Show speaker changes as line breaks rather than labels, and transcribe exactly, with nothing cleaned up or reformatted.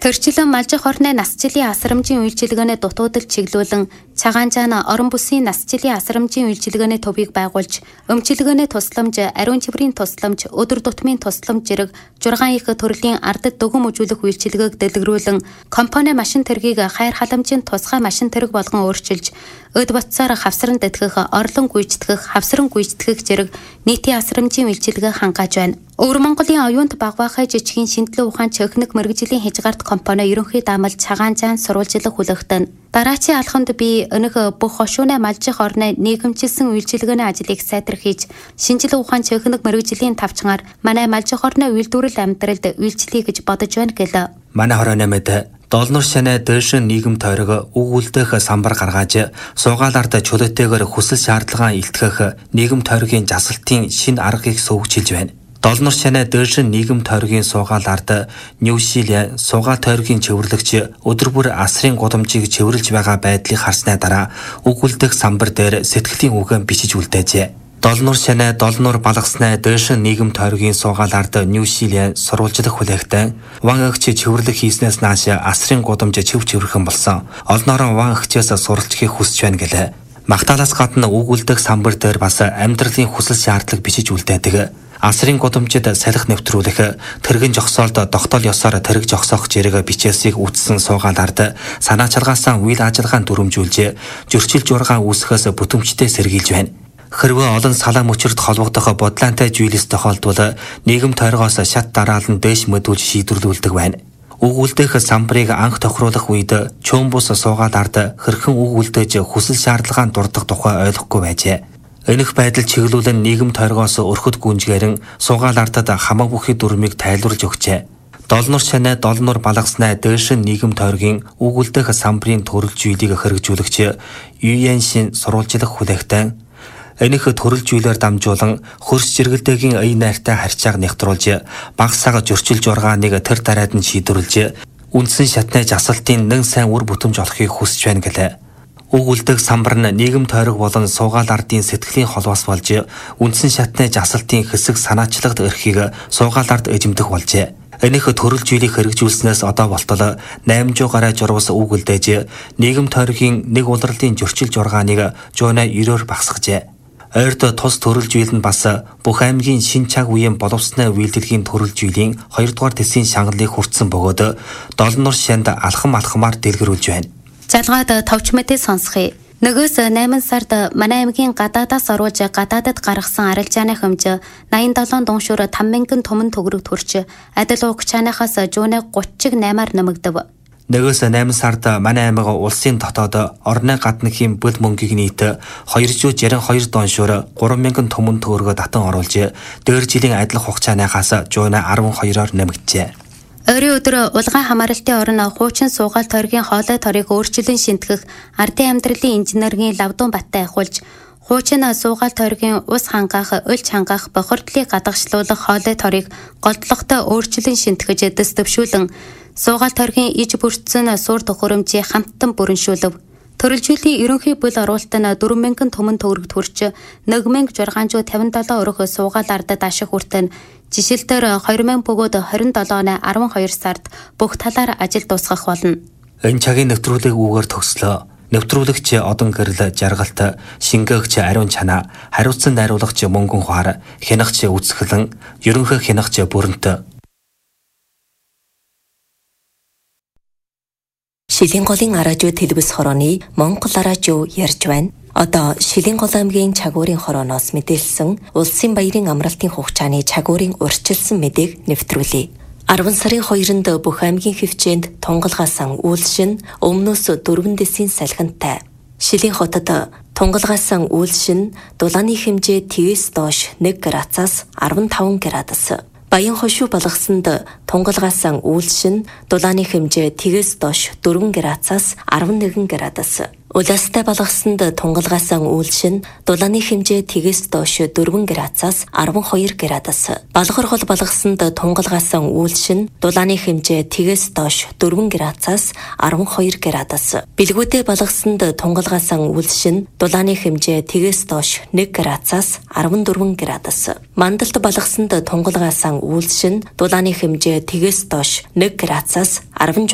Төрчлөн малжих орны насжилын асрамжийн үйлчилгээний дутуудад чиглүүлэн Цагаанжаана орон бүсийн насжилын асрамжийн үйлчилгээний төвийг байгуулж, өмчилгээний тусламж, ариун чиврийн тусламж, өдөр тутмын тусламж зэрэг зургаан их төрлийн ардад дүгэн үзүүлэх үйлчилгээг дэлгэрүүлэн компани машин тэргийг хайр халамжийн тусгай машин тэрэг болгон өөрчилж, өд ботсоор хавсран дэтгэх, орлон гүйцэтгэх, хавсран гүйцэтгэх зэрэг нийтийн асрамжийн үйлчилгээ хангааж байна. Өвөр Монголын оюунд багбаахай жижигхэн шинжилгээ ухаан техник мэргэжлийн хязгаарт компани ерөнхий даамал Цагаанжаан сурвалжлах хүлэгтэн. Дараачийн алхамд би өнөх бүх хошууны малжих орны нийгэмчилсэн үйлчилгээний ажлыг сайдэрхийж, шинжилгээ ухаан техник мэргэжлийн тавчгаар манай малжих орны үйлдвэрлэл амьдралд үйлчлэе гэж бодож байна гэлээ.
Манай хорооны мэд Долнор шанаа дээшин нийгэм тойрог үг үлдэх самбар гаргааж, суугаалард чөлөөтэйгээр хүсэл шаардлагаа илтгэх нийгэм тойргийн жасалтын шинэ аргыг суугчилж байна. Долнор шанаа дээшин нийгэм тойргийн суугаалард Нью-Зеланд суугаа тойргийн цэвэрлэгч өдөр бүр асрын гудамжийг цэвэрлж байгаа байдлыг харсны дараа үг үлдэх самбар дээр сэтгэлийн үгэн бичиж үлдээжээ. Долнор шанаа долнор балгаснаа дээшин нийгэм тойргийн суугаалард Нью-Зеланд сурвалжлах хүлээгтэн ван агч цэвэрлэх хийснээс нааш асрын гудамж цэв цэвэрхэн болсон. Олноорон ван агчээс суралцахыг хүсэж байна гэлээ. Магтаалаас гадна үг үлдэх самбар дээр бас амьдралын хүсэл шаардлага бичиж үлдээдэг. Асрын гудамжид салхи нэвтрүүлэх, тэрэгэн жогсоолд тогтоол ёсоор тэрэг жогсоох зэрэг бичээсийг үүссэн суугаалард санаа чаргаасан үйл ажиллагаанд дүрмжүүлж, зөрчил жургаан үүсгэхээс бүтэмжтэй сэргийлж байна. Хэрвээ олон салаа мөчөрд холбогдох бодлоонтой зүйлс тохиолдвол нийгэм тойргоос шат дараалан дээш мэдүүлж шийдвэрлүүлдэг байна. Үг үлдэх самбарыг анх тохируулах үед чөөн бус суугаалард хэрхэн үг үлдээж хүсэл шаардлагаанд дурдах тухай ойлгохгүй байжээ. Энэх байдал чиглүүлэн нийгэм тойргоос өрхөд гүнжгээрэн суугаалартад хамаа бүхий дүрмийг тайлбарлаж өгчээ. Долнор шанаа долнор балгаснаа дээшин нийгэм тойргийн үг үлдэх самбарын төрөлжүүлийг хэрэгжүүлэгч ю эн шин сурвалжлах хүлээгтэн энэх төрөлжүүлээр дамжуулан хөрс жиргэлдэгийн ая найртай харьцааг нэгтруулж, багс сага зөрчил жургааныг тэр дараад нь шийдвэрлэж, үндсэн шатны жасалтын нэн сайн үр бүтэмж олохыг хүсэж байна гэлээ. Үг үлдэх самбар нь нийгэм тойрог болон суугаал ардын сэтгэлийн холбоос болж, үндсэн шатны жасалтын хэсэг санаачлагд эрхийг суугаалард эзэмдэх болжээ. Энэх төрөлжүүлийг хэрэгжүүлснээс одоо болтол наймжуу гараа журвас үг үлдээж, нийгэм тойргийн нэг улирлын зөрчил жургааныг жуунаа ерөөр багсгажээ. Ойрд тус төрөлжүүл нь бас бүх аймгийн шин чаг үеийн боловсны үйлдвэрийн төрөлжүүлийн хоёрдугаар төсвийн шангалыг хүртсэн бөгөөд долнор шанд алхам алхамаар дэлгэрүүлж байна.
Залгаад товч мэдээ сонсхий. Нөгөөс найман сард манай аймгийн гадаадаас оруулж гадаадад гаргасан арилжааны хэмжээ найман долоон дуншуур таван мянган түмэн төгрөг төрч, адил угчааныхаас жуунаа гутрын наймаар нэмэгдэв.
Нөгөөс найман сард манай аймаг улсын дотоод орны гадныхийн бүл мөнгийг нийт хоёр зуун жарин хоёр доншуур гурван мянган түмэн төгрөгөөр татан оруулж, дээр жилийн адил хугацааныхаас жуунаа арван хоёроор нэмэгджээ.
Ойрын өдөр улгаан хамааралтын орн хуучин суугаал тойргийн хоолой торыг өөрчлөн шинтгэх ардын амьдралын инженерийн Лавдун Баттай ахуулж, хуучин суугаал тойргийн ус хангаах, өлж хангаах, бохирдлыг гадагшлуулах хоолой торыг голдлоготой өөрчлөн шинтгэж дэс төвшүүлэн суугаал тойргийн иж бүрдсэн суур төхөөрөмжийг хамттан бүрэншүүлв. Төрөлжүүллийн ерөнхий бүл оруулалт нь дөрвөн мянган түмэн төгрөг төрч, нэг мянга зургаан зуун тавин долоо өрх суугаал ардад ашиг хүртэн жишээлбэл хоёр мянга бөгөөд хорин долоо оны арван хоёр сард бүх талаар ажил дуусгах болно.
Энэ цагийн нэвтрүүлэг үгээр төгслөө. Нэвтрүүлэгч одон гэрэл жаргалт, шингээгч ариун чанаа, хариуцсан найруулагч мөнгөн хуар, хянагч үсгэлэн, ерөнхий хянагч бүрэнт.
Шилэн голын аражуу телевиз хорооны Монгол аражуу ярьж байна. Одоо Шилэн гол аймгийн чагуурын хорооноос мэдээлсэн улсын баярын амралтын хугацааны чагуурын урьдчилсан мэдээг нэвтрүүлье. арван сарын хоёрнд бүх аймгийн хөвчөөнд тунгалгаасан үйлшин өмнөөс дөрвөн дэсийн салхинтай. Шилэн хотод тунгалгаасан үйлшин дулааны хэмжээ тэгээс доош нэг градусаас арван таван градус. Баян хошуу балгасанд тунгалгаасан үйлшин дулааны хэмжээ тэгээс доош дөрвөн градусаас арван нэгэн градус. Улаастай балгасанд тунгалгаасан үйлшин дулааны хэмжээ тэгээс доош дөрвөн градусаас арван хоёр градус. Балгар хол балгасанд тунгалгаасан үйлшин дулааны хэмжээ тэгээс доош дөрвөн градусаас арван хоёр градус. Бэлгүүдээ балгасанд тунгалгаасан үйлшин дулааны хэмжээ тэгээс доош нэг градусаас арван дөрвөн градус. Мандалт балгасанд тунгалгаасан үйлшин дулааны хэмжээ тэгээс доош нэг градусаас арван